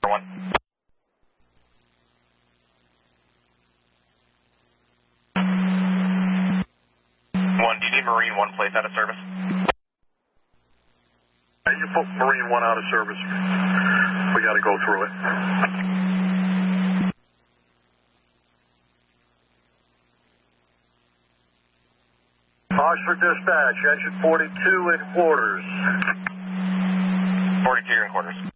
One. One, do you need Marine 1 place out of service? You put Marine 1 out of service. We got to go through it. Oxford Dispatch, engine 42 in quarters. 42 in quarters.